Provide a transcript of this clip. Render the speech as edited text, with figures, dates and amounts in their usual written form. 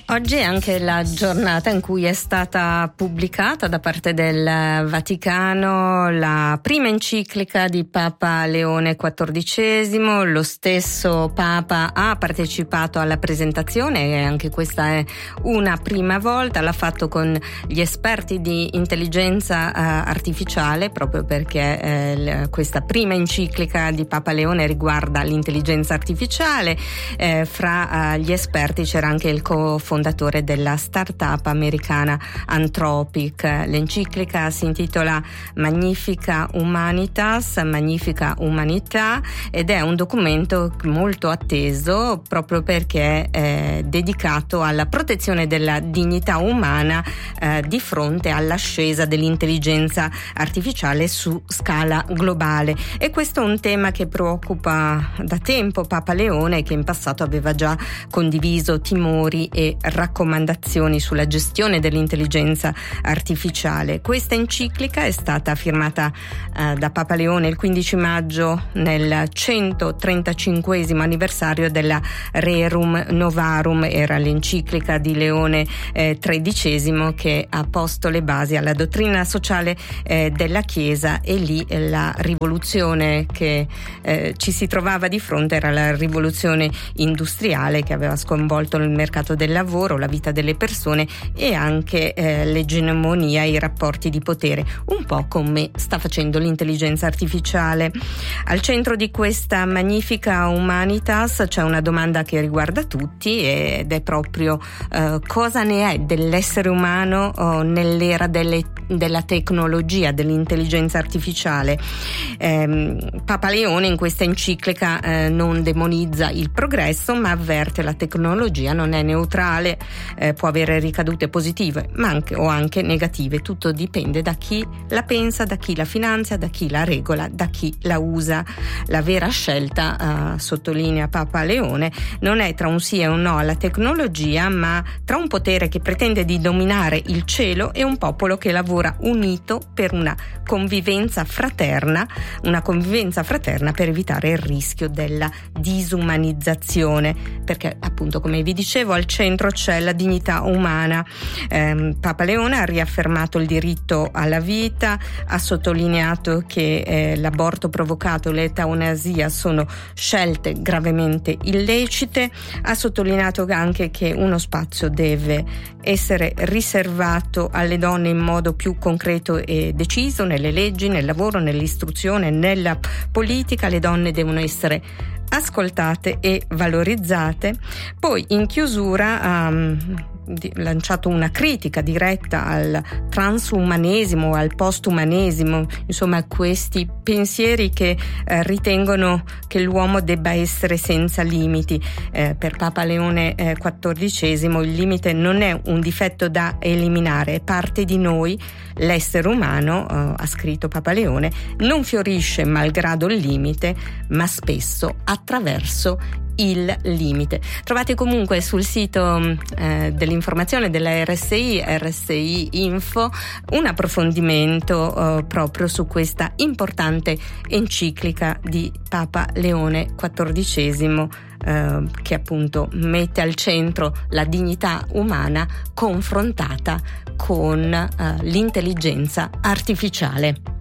Oggi è anche la giornata in cui è stata pubblicata da parte del Vaticano la prima enciclica di Papa Leone XIV. Lo stesso Papa ha partecipato alla presentazione e anche questa è una prima volta. L'ha fatto con gli esperti di intelligenza artificiale, proprio perché questa prima enciclica di Papa Leone riguarda l'intelligenza artificiale. Fra gli esperti c'era anche il cofondatore della startup americana Anthropic. L'enciclica si intitola Magnifica Humanitas, Magnifica Umanità, ed è un documento molto atteso proprio perché è dedicato alla protezione della dignità umana di fronte all'ascesa dell'intelligenza artificiale su scala globale. E questo è un tema che preoccupa da tempo Papa Leone, che in passato aveva già condiviso timori e raccomandazioni sulla gestione dell'intelligenza artificiale. Questa enciclica è stata firmata da Papa Leone il 15 maggio nel 135esimo anniversario della Rerum Novarum. Era l'enciclica di Leone XIII che ha posto le basi alla dottrina sociale della Chiesa, e lì la rivoluzione che ci si trovava di fronte era la rivoluzione industriale che aveva sconvolto il mercato del lavoro, la vita delle persone e anche l'egemonia e i rapporti di potere, un po' come sta facendo l'intelligenza artificiale. Al centro di questa Magnifica Humanitas c'è una domanda che riguarda tutti ed è proprio cosa ne è dell'essere umano nell'era della tecnologia, dell'intelligenza artificiale. Papa Leone in questa enciclica non demonizza il progresso, ma avverte la tecnologia non è neutrale, può avere ricadute positive ma anche negative. Tutto dipende da chi la pensa, da chi la finanzia, da chi la regola, da chi la usa. La vera scelta, sottolinea Papa Leone, non è tra un sì e un no alla tecnologia, ma tra un potere che pretende di dominare il cielo e un popolo che lavora unito per una convivenza fraterna per evitare il rischio della disumanizzazione, perché appunto, come vi dicevo, al centro c'è la dignità umana. Papa Leone ha riaffermato il diritto alla vita, ha sottolineato che l'aborto provocato e l'eutanasia sono scelte gravemente illecite, ha sottolineato anche che uno spazio deve essere riservato alle donne in modo più concreto e deciso nelle leggi, nel lavoro, nell'istruzione, nella politica. Le donne devono essere ascoltate e valorizzate. Poi in chiusura ha lanciato una critica diretta al transumanesimo, al postumanesimo, insomma questi pensieri che ritengono che l'uomo debba essere senza limiti. Per Papa Leone XIV il limite non è un difetto da eliminare, è parte di noi. L'essere umano, ha scritto Papa Leone, non fiorisce malgrado il limite, ma spesso attraverso il limite. Trovate comunque sul sito dell'informazione della RSI Info un approfondimento proprio su questa importante enciclica di Papa Leone XIV, che appunto mette al centro la dignità umana confrontata con l'intelligenza artificiale.